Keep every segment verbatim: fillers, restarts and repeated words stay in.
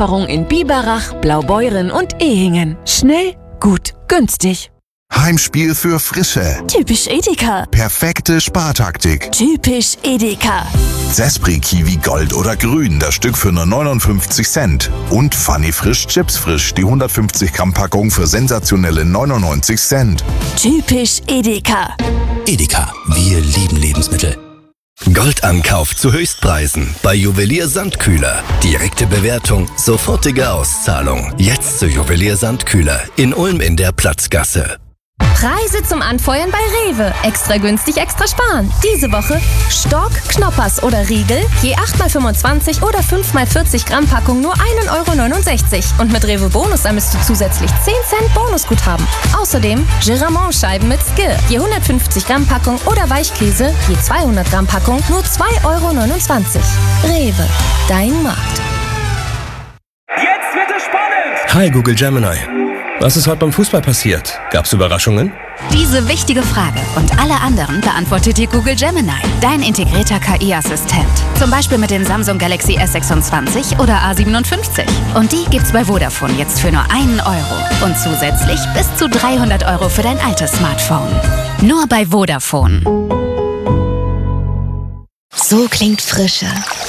Lieferung in Biberach, Blaubeuren und Ehingen. Schnell, gut, günstig. Heimspiel für Frische. Typisch Edeka. Perfekte Spartaktik. Typisch Edeka. Sespri Kiwi Gold oder Grün, das Stück für nur neunundfünfzig Cent. Und Funny Frisch Chips Frisch, die hundertfünfzig Gramm Packung für sensationelle neunundneunzig Cent. Typisch Edeka. Edeka, wir lieben Lebensmittel. Goldankauf zu Höchstpreisen bei Juwelier Sandkühler. Direkte Bewertung, sofortige Auszahlung. Jetzt zu Juwelier Sandkühler in Ulm in der Platzgasse. Preise zum Anfeuern bei Rewe. Extra günstig, extra sparen. Diese Woche Stork, Knoppers oder Riegel, je acht mal fünfundzwanzig oder fünf mal vierzig Gramm Packung nur ein Euro neunundsechzig. Und mit Rewe Bonus sammelst du zusätzlich zehn Cent Bonusguthaben. Außerdem Giramont-Scheiben mit Skill, je hundertfünfzig Gramm Packung oder Weichkäse, je zweihundert Gramm Packung nur zwei Euro neunundzwanzig. Rewe, dein Markt. Jetzt wird es spannend! Hi Google Gemini. Was ist heute beim Fußball passiert? Gab's Überraschungen? Diese wichtige Frage und alle anderen beantwortet dir Google Gemini, dein integrierter K I-Assistent. Zum Beispiel mit den Samsung Galaxy S sechsundzwanzig oder A siebenundfünfzig. Und die gibt's bei Vodafone jetzt für nur einen Euro. Und zusätzlich bis zu dreihundert Euro für dein altes Smartphone. Nur bei Vodafone. So klingt Frische.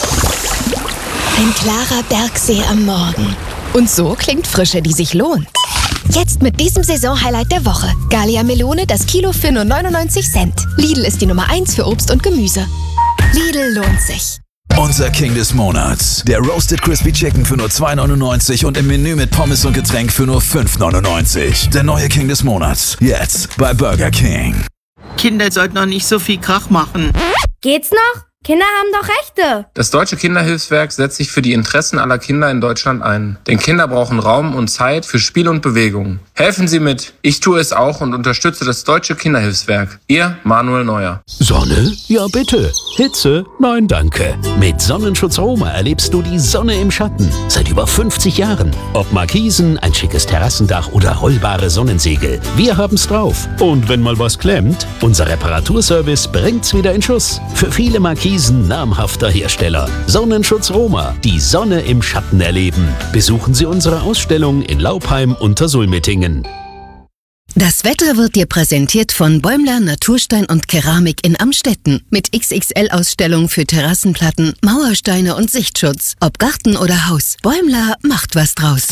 Ein klarer Bergsee am Morgen. Und so klingt Frische, die sich lohnt. Jetzt mit diesem Saisonhighlight der Woche. Gallia Melone, das Kilo für nur neunundneunzig Cent. Lidl ist die Nummer eins für Obst und Gemüse. Lidl lohnt sich. Unser King des Monats. Der Roasted Crispy Chicken für nur zwei neunundneunzig und im Menü mit Pommes und Getränk für nur fünf neunundneunzig. Der neue King des Monats. Jetzt bei Burger King. Kinder sollten noch nicht so viel Krach machen. Geht's noch? Kinder haben doch Rechte. Das Deutsche Kinderhilfswerk setzt sich für die Interessen aller Kinder in Deutschland ein. Denn Kinder brauchen Raum und Zeit für Spiel und Bewegung. Helfen Sie mit. Ich tue es auch und unterstütze das Deutsche Kinderhilfswerk. Ihr Manuel Neuer. Sonne? Ja bitte. Hitze? Nein, danke. Mit Sonnenschutz Roma erlebst du die Sonne im Schatten. Seit über fünfzig Jahren. Ob Markisen, ein schickes Terrassendach oder rollbare Sonnensegel. Wir haben's drauf. Und wenn mal was klemmt, unser Reparaturservice bringt's wieder in Schuss. Für viele Markisen namhafter Hersteller. Sonnenschutz Roma. Die Sonne im Schatten erleben. Besuchen Sie unsere Ausstellung in Laupheim unter Sulmettingen. Das Wetter wird dir präsentiert von Bäumler Naturstein und Keramik in Amstetten. Mit X X L-Ausstellung für Terrassenplatten, Mauersteine und Sichtschutz. Ob Garten oder Haus. Bäumler macht was draus.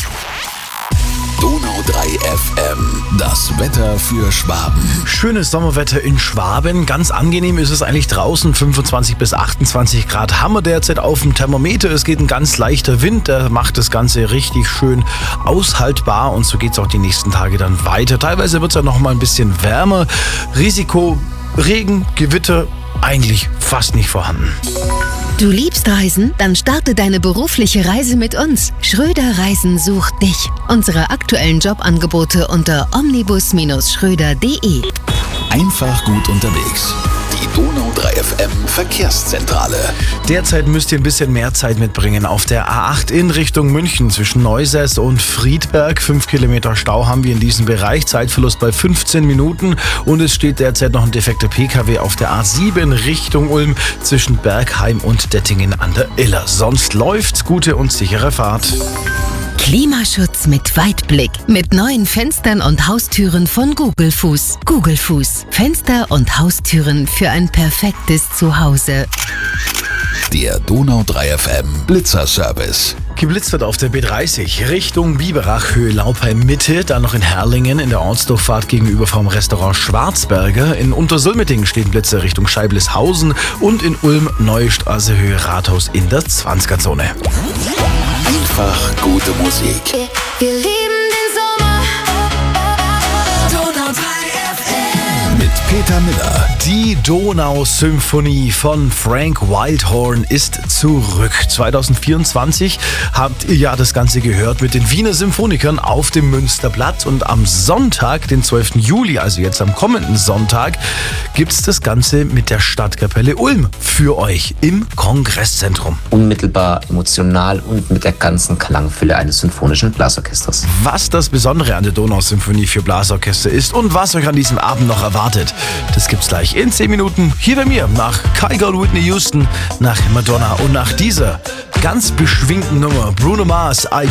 Donau drei F M, das Wetter für Schwaben. Schönes Sommerwetter in Schwaben. Ganz angenehm ist es eigentlich draußen. fünfundzwanzig bis achtundzwanzig Grad haben wir derzeit auf dem Thermometer. Es geht ein ganz leichter Wind, der macht das Ganze richtig schön aushaltbar. Und so geht es auch die nächsten Tage dann weiter. Teilweise wird es ja noch mal ein bisschen wärmer. Risiko Regen, Gewitter eigentlich fast nicht vorhanden. Du liebst Reisen? Dann starte deine berufliche Reise mit uns. Schröder Reisen sucht dich. Unsere aktuellen Jobangebote unter omnibus Schröder punkt de. Einfach gut unterwegs. Die Donau drei F M Verkehrszentrale. Derzeit müsst ihr ein bisschen mehr Zeit mitbringen. Auf der A acht in Richtung München zwischen Neusäß und Friedberg. Fünf Kilometer Stau haben wir in diesem Bereich. Zeitverlust bei fünfzehn Minuten. Und es steht derzeit noch ein defekter P K W auf der A sieben Richtung Ulm zwischen Bergheim und Dettingen an der Iller. Sonst läuft's. Gute und sichere Fahrt. Klimaschutz mit Weitblick. Mit neuen Fenstern und Haustüren von Google Fuß. Google Fuß. Fenster und Haustüren für ein perfektes Zuhause. Der Donau drei F M Blitzerservice. Geblitzt wird auf der B dreißig Richtung Biberach, Höhe Laupheim Mitte, dann noch in Herrlingen in der Ortsdurchfahrt gegenüber vom Restaurant Schwarzberger. In Untersulmettingen stehen Blitze Richtung Scheiblishausen und in Ulm Neue Straße Höhe Rathaus in der zwanziger-Zone. Einfach gute Musik. Wir lieben den Sommer. Donau drei F M. Mit Peter Miller. Die Donau-Symphonie von Frank Wildhorn ist zurück. zwanzig vierundzwanzig habt ihr ja das Ganze gehört mit den Wiener Symphonikern auf dem Münsterplatz. Und am Sonntag, den zwölften Juli, also jetzt am kommenden Sonntag, gibt es das Ganze mit der Stadtkapelle Ulm für euch im Kongresszentrum. Unmittelbar, emotional und mit der ganzen Klangfülle eines symphonischen Blasorchesters. Was das Besondere an der Donau-Symphonie für Blasorchester ist und was euch an diesem Abend noch erwartet, das gibt's gleich in zehn Minuten hier bei mir nach Kygo und Whitney Houston, nach Madonna und nach dieser ganz beschwingten Nummer Bruno Mars.